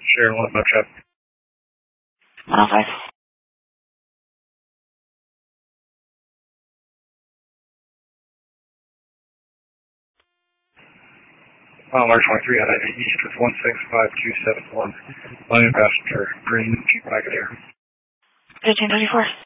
Sharon 1 Buck Shop. 105. Mark 23 out of East with 165271. Line passenger, green Jeep Wagoneer. 1524.